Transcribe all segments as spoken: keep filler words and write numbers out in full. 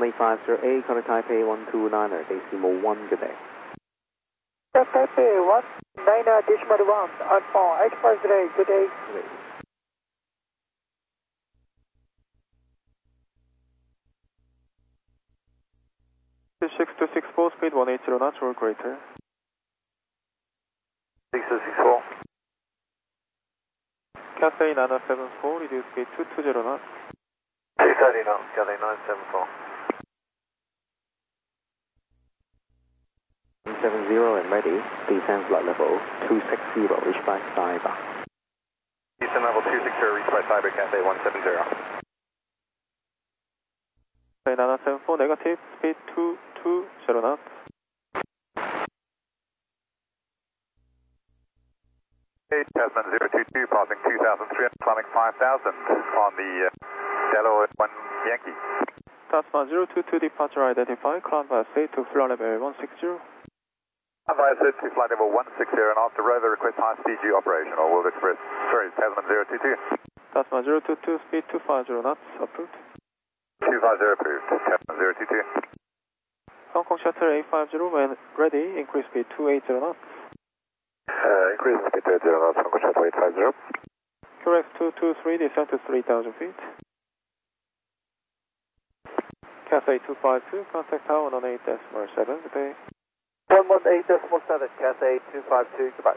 eight five zero eight, contact Taipei one two niner, decimal one, good day. Taipei one niner decimal one, Alpha eight five zero eight, good day. Good day. six two six four, speed one eighty knots or greater. six two six four. Cathay nine seven four, reduce speed two two zero knots. two thirty knots, Cathay nine seven four. one seven zero and ready, descend flight level two six zero, reach by Saiba. Descend level two six zero, reach by Saiba, Cathay one seven zero. Cathay nine seven four, negative, speed two two zero knots. Tasman zero two two, passing two thousand three hundred, climbing five thousand on the uh, Delaware one Yankee. Tasman zero two two, departure identified, climb by state to flight level one six zero. Advise to flight level one six zero and after rover request high speed G operational, World Express. Sorry, Tasman zero two two. Tasman zero two two, speed two five zero knots, approved. two five zero approved, Tasman zero two two. Hong Kong Shuttle eight five zero, when ready, increase speed two eighty knots. Uh, increase speed two eighty knots, Hong Kong Shuttle eight five zero. Q R X two two three, descend to three thousand feet. Cathay two five two, contact tower one one eight decimal seven, good day. one one eight decimal seven, Cathay two five two, goodbye.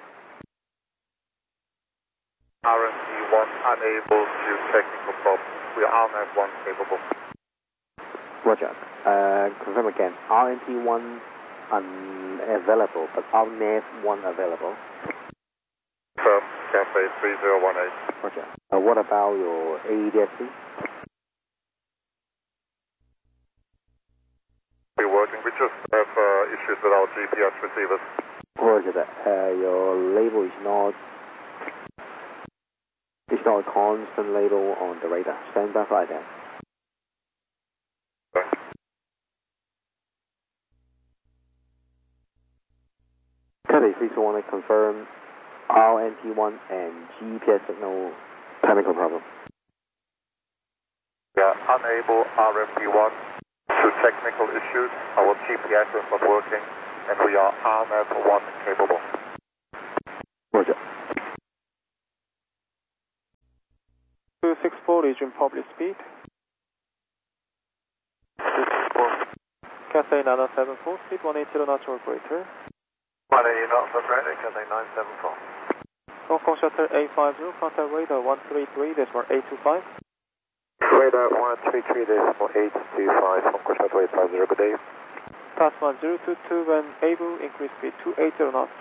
R M P one unable to technical problem. We are R N A V one capable. Roger. Uh, confirm again. R N P one unavailable, but R N A V one available. Confirm, Cathay three zero one eight. Roger. Uh, what about your A D S C? We're working. We just have uh, issues with our G P S receivers. Roger that. Uh, your label is not it's not a constant label on the radar. Stand by flight then. Cathay three two one, I confirm R N P one and G P S signal technical problem. We are unable R M P one to technical issues. Our G P S is not working and we are R N A V one capable. Roger. two six four, region public speed. Cathay nine seven four, speed one eighty knots or greater. one eighty knots for Brandon, Cathay nine seven four. Hong Kong Shuttle eight five zero, contact radar one three three, decimal eight two five. Radar one three three decimal eight two five, Hong Kong Shuttle eight five zero, good day. Tasman zero two two, when able, increase speed two eighty knots.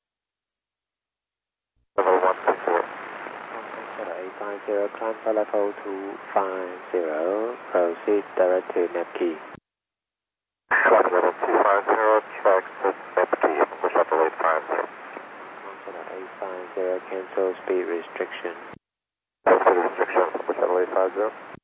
Level one six zero. eight five zero, climb for level two five zero, proceed direct to Nepkey. Climb level two five zero, track to Nepkey, Hong Kong Shuttle eight five zero. eight five zero, cancel speed restriction. Cancel restriction, Hong Kong Shuttle eight five zero.